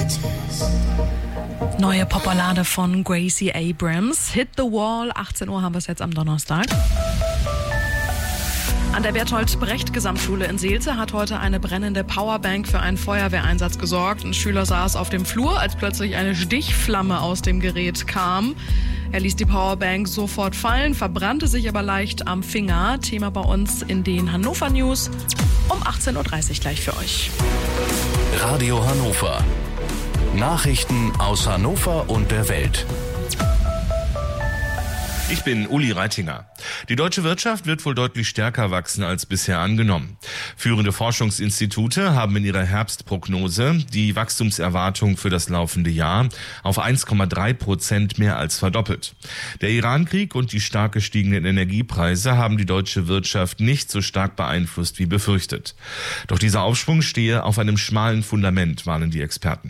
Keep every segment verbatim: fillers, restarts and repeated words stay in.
Neue Popballade von Gracie Abrams, Hit the Wall, achtzehn Uhr haben wir es jetzt am Donnerstag. An der Bertolt-Brecht-Gesamtschule in Seelze hat heute eine brennende Powerbank für einen Feuerwehreinsatz gesorgt. Ein Schüler saß auf dem Flur, als plötzlich eine Stichflamme aus dem Gerät kam. Er ließ die Powerbank sofort fallen, verbrannte sich aber leicht am Finger. Thema bei uns in den Hannover News um achtzehn Uhr dreißig gleich für euch. Radio Hannover. Nachrichten aus Hannover und der Welt. Ich bin Uli Reitinger. Die deutsche Wirtschaft wird wohl deutlich stärker wachsen als bisher angenommen. Führende Forschungsinstitute haben in ihrer Herbstprognose die Wachstumserwartung für das laufende Jahr auf eins Komma drei Prozent mehr als verdoppelt. Der Irankrieg und die stark gestiegenen Energiepreise haben die deutsche Wirtschaft nicht so stark beeinflusst wie befürchtet. Doch dieser Aufschwung stehe auf einem schmalen Fundament, warnen die Experten.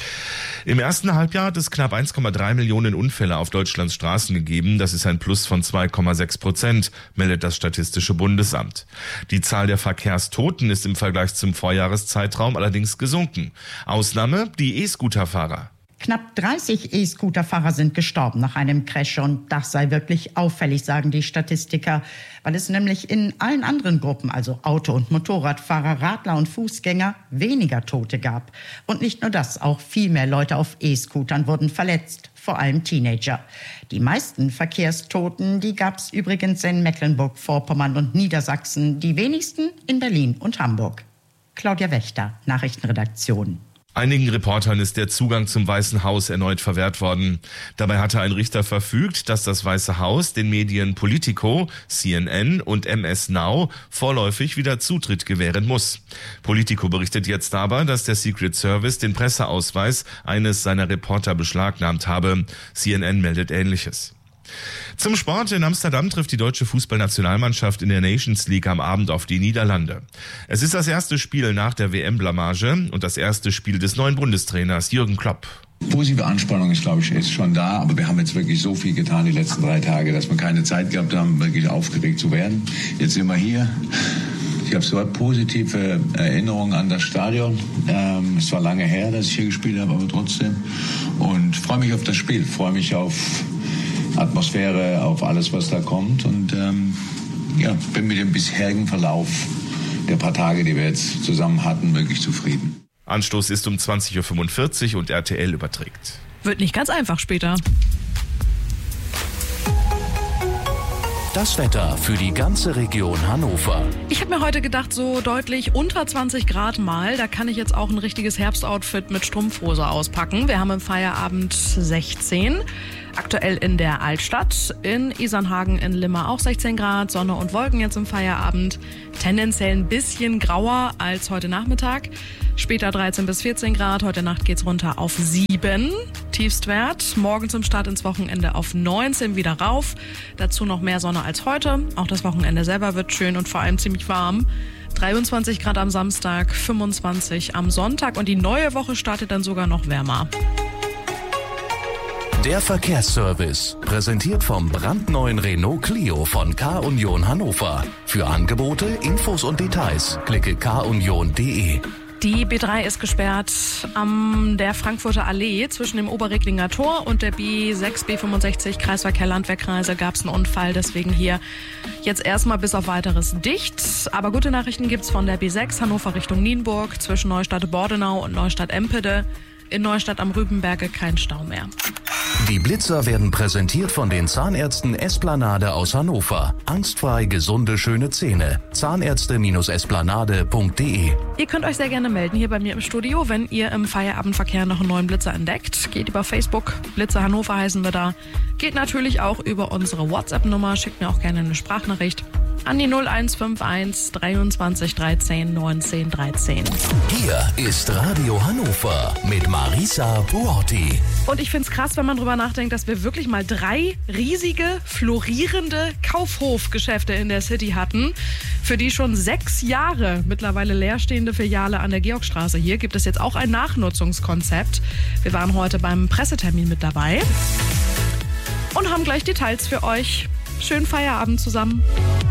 Im ersten Halbjahr hat es knapp eins Komma drei Millionen Unfälle auf Deutschlands Straßen gegeben. Das ist ein Plus von zwei Komma sechs Prozent, meldet das Statistische Bundesamt. Die Zahl der Verkehrstoten ist im Vergleich zum Vorjahreszeitraum allerdings gesunken. Ausnahme die E-Scooter-Fahrer. Knapp dreißig E-Scooter-Fahrer sind gestorben nach einem Crash und das sei wirklich auffällig, sagen die Statistiker, weil es nämlich in allen anderen Gruppen, also Auto- und Motorradfahrer, Radler und Fußgänger, weniger Tote gab. Und nicht nur das, auch viel mehr Leute auf E-Scootern wurden verletzt, vor allem Teenager. Die meisten Verkehrstoten, die gab es übrigens in Mecklenburg-Vorpommern und Niedersachsen, die wenigsten in Berlin und Hamburg. Claudia Wächter, Nachrichtenredaktion. Einigen Reportern ist der Zugang zum Weißen Haus erneut verwehrt worden. Dabei hatte ein Richter verfügt, dass das Weiße Haus den Medien Politico, C N N und M S Now vorläufig wieder Zutritt gewähren muss. Politico berichtet jetzt aber, dass der Secret Service den Presseausweis eines seiner Reporter beschlagnahmt habe. C N N meldet Ähnliches. Zum Sport. In Amsterdam trifft die deutsche Fußballnationalmannschaft in der Nations League am Abend auf die Niederlande. Es ist das erste Spiel nach der W M-Blamage und das erste Spiel des neuen Bundestrainers Jürgen Klopp. Positive Anspannung ist, glaube ich, ist schon da, aber wir haben jetzt wirklich so viel getan die letzten drei Tage, dass wir keine Zeit gehabt haben, wirklich aufgeregt zu werden. Jetzt sind wir hier. Ich habe so positive Erinnerungen an das Stadion. Ähm, es war lange her, dass ich hier gespielt habe, aber trotzdem. Und freue mich auf das Spiel, freue mich auf Atmosphäre, auf alles, was da kommt. Und ähm, ja, bin mit dem bisherigen Verlauf der paar Tage, die wir jetzt zusammen hatten, wirklich zufrieden. Anstoß ist um zwanzig Uhr fünfundvierzig und R T L überträgt. Wird nicht ganz einfach später. Das Wetter für die ganze Region Hannover. Ich habe mir heute gedacht, so deutlich unter zwanzig Grad mal, da kann ich jetzt auch ein richtiges Herbstoutfit mit Strumpfhose auspacken. Wir haben im Feierabend sechzehn. Aktuell in der Altstadt, in Isernhagen, in Limmer auch sechzehn Grad, Sonne und Wolken jetzt im Feierabend. Tendenziell ein bisschen grauer als heute Nachmittag. Später dreizehn bis vierzehn Grad, heute Nacht geht's runter auf sieben. Tiefstwert, morgen zum Start ins Wochenende auf neunzehn wieder rauf. Dazu noch mehr Sonne als heute. Auch das Wochenende selber wird schön und vor allem ziemlich warm. dreiundzwanzig Grad am Samstag, fünfundzwanzig am Sonntag und die neue Woche startet dann sogar noch wärmer. Der Verkehrsservice, präsentiert vom brandneuen Renault Clio von K-Union Hannover. Für Angebote, Infos und Details klicke k union punkt d e. Die B drei ist gesperrt an der Frankfurter Allee zwischen dem Oberrecklinger Tor und der B sechs B fünfundsechzig Kreisverkehr Landwehrkreise gab es einen Unfall. Deswegen hier jetzt erstmal bis auf Weiteres dicht. Aber gute Nachrichten gibt's von der B sechs Hannover Richtung Nienburg zwischen Neustadt-Bordenau und Neustadt-Empede. In Neustadt am Rübenberge kein Stau mehr. Die Blitzer werden präsentiert von den Zahnärzten Esplanade aus Hannover. Angstfrei gesunde, schöne Zähne. Zahnärzte Esplanade punkt d e. Ihr könnt euch sehr gerne melden hier bei mir im Studio, wenn ihr im Feierabendverkehr noch einen neuen Blitzer entdeckt. Geht über Facebook, Blitzer Hannover heißen wir da. Geht natürlich auch über unsere WhatsApp-Nummer. Schickt mir auch gerne eine Sprachnachricht an die null eins fünf eins dreiundzwanzig dreizehn neunzehn dreizehn. Hier ist Radio Hannover mit Marisa Buotti. Und ich find's krass, wenn man drüber nachdenkt, dass wir wirklich mal drei riesige, florierende Kaufhofgeschäfte in der City hatten. Für die schon sechs Jahre mittlerweile leerstehende Filiale an der Georgstraße. Hier gibt es jetzt auch ein Nachnutzungskonzept. Wir waren heute beim Pressetermin mit dabei und haben gleich Details für euch. Schönen Feierabend zusammen.